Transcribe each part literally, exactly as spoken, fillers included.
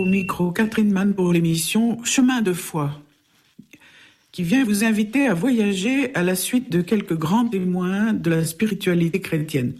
Au micro, Catherine Mann pour l'émission Chemin de foi, qui vient vous inviter à voyager à la suite de quelques grands témoins de la spiritualité chrétienne.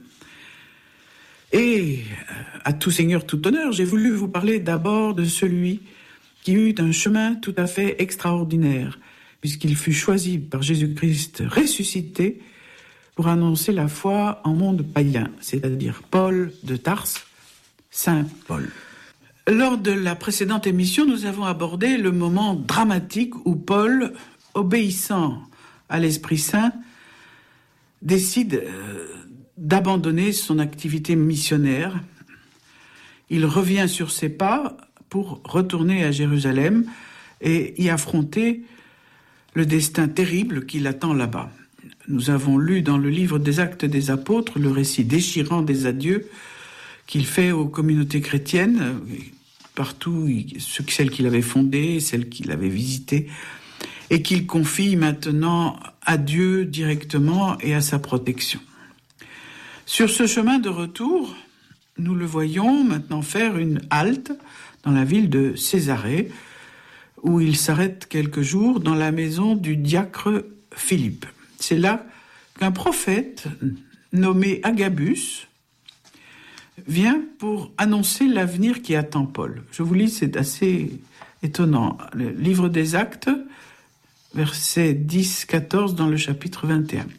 Et, à tout seigneur, tout honneur, j'ai voulu vous parler d'abord de celui qui eut un chemin tout à fait extraordinaire, puisqu'il fut choisi par Jésus-Christ ressuscité pour annoncer la foi en monde païen, c'est-à-dire Paul de Tarse, Saint Paul. Lors de la précédente émission, nous avons abordé le moment dramatique où Paul, obéissant à l'Esprit Saint, décide d'abandonner son activité missionnaire. Il revient sur ses pas pour retourner à Jérusalem et y affronter le destin terrible qui l'attend là-bas. Nous avons lu dans le livre des Actes des Apôtres le récit déchirant des adieux qu'il fait aux communautés chrétiennes, partout, celles qu'il avait fondées, celles qu'il avait visitées, et qu'il confie maintenant à Dieu directement et à sa protection. Sur ce chemin de retour, nous le voyons maintenant faire une halte dans la ville de Césarée, où il s'arrête quelques jours dans la maison du diacre Philippe. C'est là qu'un prophète nommé Agabus vient pour annoncer l'avenir qui attend Paul. Je vous lis, c'est assez étonnant. Le livre des Actes, versets dix à quatorze dans le chapitre vingt et un.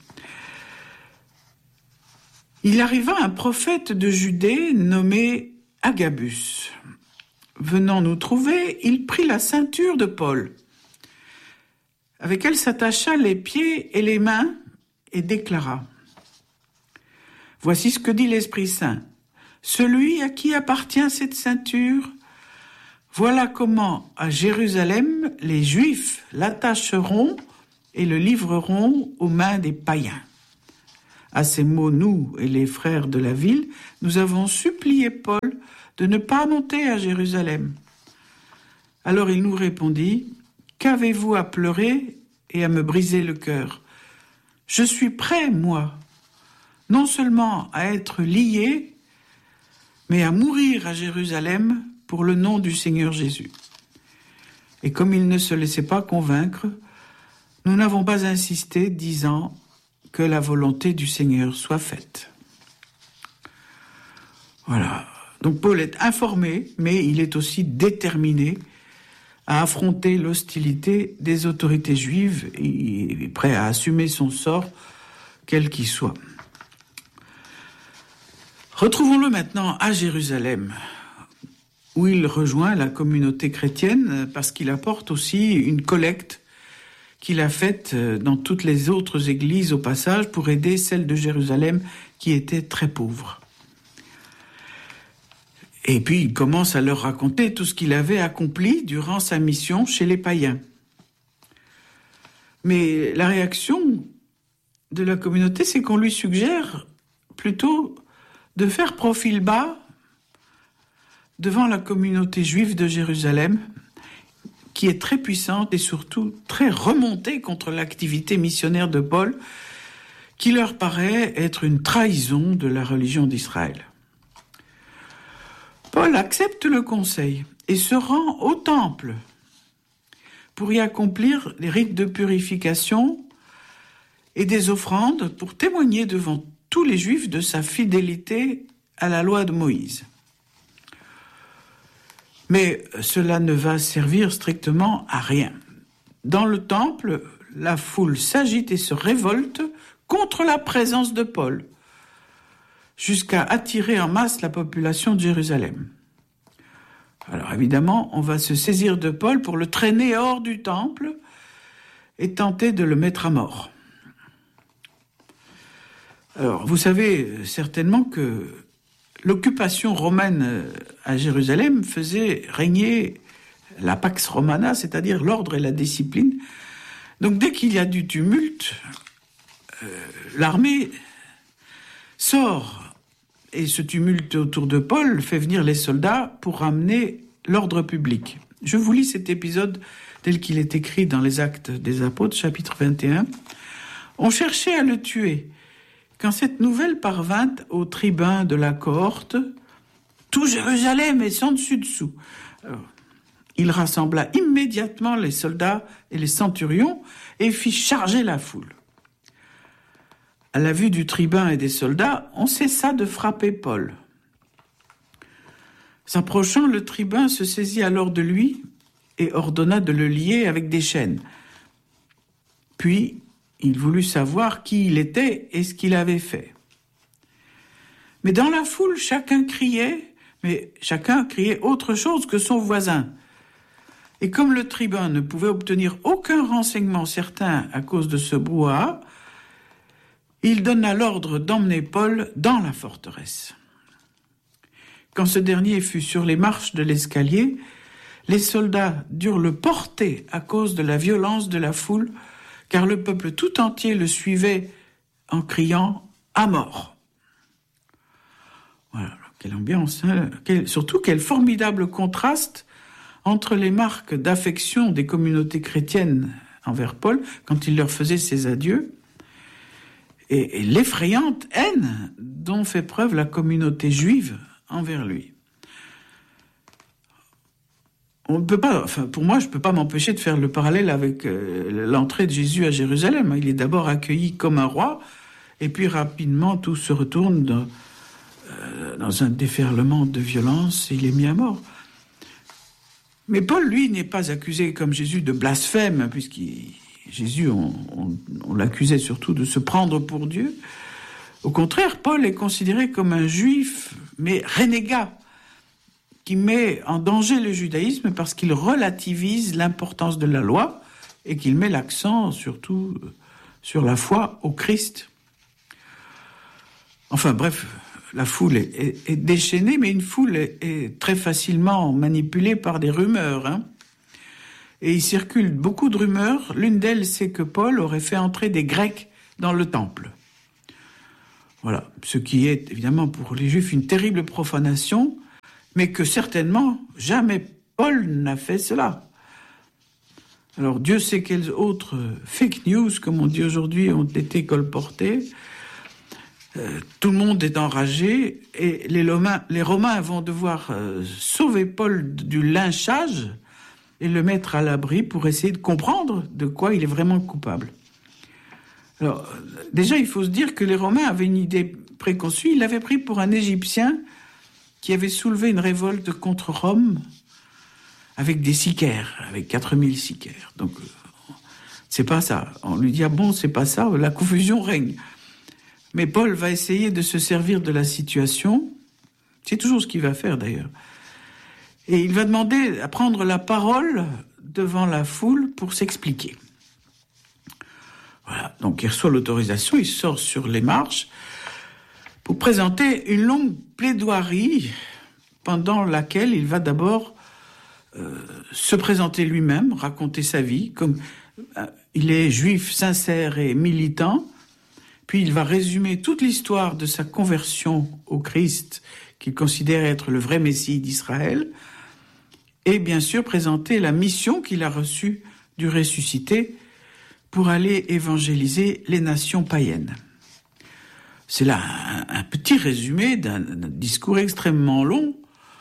Il arriva un prophète de Judée nommé Agabus. Venant nous trouver, il prit la ceinture de Paul, avec elle s'attacha les pieds et les mains et déclara : « Voici ce que dit l'Esprit Saint. Celui à qui appartient cette ceinture, voilà comment à Jérusalem les Juifs l'attacheront et le livreront aux mains des païens. » À ces mots, nous et les frères de la ville, nous avons supplié Paul de ne pas monter à Jérusalem. Alors il nous répondit : « Qu'avez-vous à pleurer et à me briser le cœur ? Je suis prêt, moi, non seulement à être lié, mais à mourir à Jérusalem pour le nom du Seigneur Jésus. » Et comme il ne se laissait pas convaincre, nous n'avons pas insisté, disant que la volonté du Seigneur soit faite. Voilà. Donc Paul est informé, mais il est aussi déterminé à affronter l'hostilité des autorités juives et est prêt à assumer son sort, quel qu'il soit. Retrouvons-le maintenant à Jérusalem, où il rejoint la communauté chrétienne parce qu'il apporte aussi une collecte qu'il a faite dans toutes les autres églises au passage pour aider celle de Jérusalem qui était très pauvre. Et puis il commence à leur raconter tout ce qu'il avait accompli durant sa mission chez les païens. Mais la réaction de la communauté, c'est qu'on lui suggère plutôt de faire profil bas devant la communauté juive de Jérusalem, qui est très puissante et surtout très remontée contre l'activité missionnaire de Paul, qui leur paraît être une trahison de la religion d'Israël. Paul accepte le conseil et se rend au temple pour y accomplir les rites de purification et des offrandes pour témoigner devant tous les Juifs de sa fidélité à la loi de Moïse. Mais cela ne va servir strictement à rien. Dans le temple, la foule s'agite et se révolte contre la présence de Paul, jusqu'à attirer en masse la population de Jérusalem. Alors évidemment, on va se saisir de Paul pour le traîner hors du temple et tenter de le mettre à mort. Alors, vous savez certainement que l'occupation romaine à Jérusalem faisait régner la pax romana, c'est-à-dire l'ordre et la discipline. Donc dès qu'il y a du tumulte, euh, l'armée sort. Et ce tumulte autour de Paul fait venir les soldats pour ramener l'ordre public. Je vous lis cet épisode tel qu'il est écrit dans les Actes des Apôtres, chapitre vingt et un. On cherchait à le tuer. Quand cette nouvelle parvint aux tribuns de la cohorte, tout Jérusalem est sans dessus dessous. Alors, Il rassembla immédiatement les soldats et les centurions et fit charger la foule. À la vue du tribun et des soldats, on cessa de frapper Paul. S'approchant, le tribun se saisit alors de lui et ordonna de le lier avec des chaînes. Puis, il voulut savoir qui il était et ce qu'il avait fait. Mais dans la foule, chacun criait, mais chacun criait autre chose que son voisin. Et comme le tribun ne pouvait obtenir aucun renseignement certain à cause de ce brouhaha, il donna l'ordre d'emmener Paul dans la forteresse. Quand ce dernier fut sur les marches de l'escalier, les soldats durent le porter à cause de la violence de la foule, car le peuple tout entier le suivait en criant « à mort ». Voilà, quelle ambiance, hein, quel, surtout quel formidable contraste entre les marques d'affection des communautés chrétiennes envers Paul, quand il leur faisait ses adieux, et, et l'effrayante haine dont fait preuve la communauté juive envers lui. On ne peut pas, enfin, pour moi, je ne peux pas m'empêcher de faire le parallèle avec euh, l'entrée de Jésus à Jérusalem. Il est d'abord accueilli comme un roi, et puis rapidement tout se retourne dans, euh, dans un déferlement de violence, et il est mis à mort. Mais Paul, lui, n'est pas accusé comme Jésus de blasphème, puisque Jésus, on, on, on l'accusait surtout de se prendre pour Dieu. Au contraire, Paul est considéré comme un juif, mais renégat, qui met en danger le judaïsme parce qu'il relativise l'importance de la loi et qu'il met l'accent surtout sur la foi au Christ. Enfin bref, la foule est, est, est déchaînée, mais une foule est, est très facilement manipulée par des rumeurs. Hein. Et il circule beaucoup de rumeurs. L'une d'elles, c'est que Paul aurait fait entrer des Grecs dans le temple. Voilà, ce qui est évidemment pour les Juifs une terrible profanation, mais que certainement jamais Paul n'a fait cela. Alors Dieu sait quelles autres fake news, comme on dit aujourd'hui, ont été colportées. Euh, tout le monde est enragé et les Romains, les Romains vont devoir euh, sauver Paul du lynchage et le mettre à l'abri pour essayer de comprendre de quoi il est vraiment coupable. Alors, déjà, il faut se dire que les Romains avaient une idée préconçue. Ils l'avaient pris pour un Égyptien qui avait soulevé une révolte contre Rome avec des sicaires, avec quatre mille sicaires. Donc, c'est pas ça. On lui dit, ah bon, c'est pas ça, la confusion règne. Mais Paul va essayer de se servir de la situation. C'est toujours ce qu'il va faire, d'ailleurs. Et il va demander à prendre la parole devant la foule pour s'expliquer. Voilà, donc il reçoit l'autorisation, il sort sur les marches pour présenter une longue plaidoirie pendant laquelle il va d'abord euh, se présenter lui-même, raconter sa vie, comme euh, il est juif sincère et militant, puis il va résumer toute l'histoire de sa conversion au Christ, qu'il considère être le vrai Messie d'Israël, et bien sûr présenter la mission qu'il a reçue du ressuscité pour aller évangéliser les nations païennes. C'est là un, un petit résumé d'un, d'un discours extrêmement long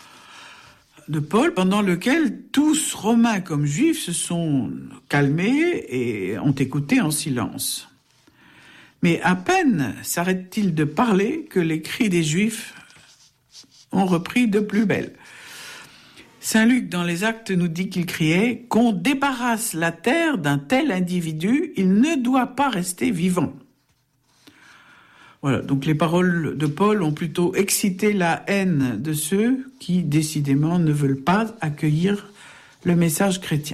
de Paul, pendant lequel tous, Romains comme Juifs, se sont calmés et ont écouté en silence. Mais à peine s'arrête-t-il de parler que les cris des Juifs ont repris de plus belle. Saint Luc, dans les Actes, nous dit qu'il criait « Qu'on débarrasse la terre d'un tel individu, il ne doit pas rester vivant. » Voilà, donc les paroles de Paul ont plutôt excité la haine de ceux qui, décidément, ne veulent pas accueillir le message chrétien.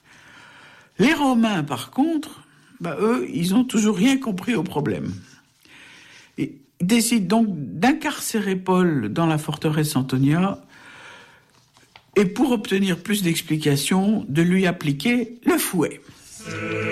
Les Romains, par contre, bah, eux, ils n'ont toujours rien compris au problème. Et ils décident donc d'incarcérer Paul dans la forteresse Antonia, et pour obtenir plus d'explications, de lui appliquer le fouet.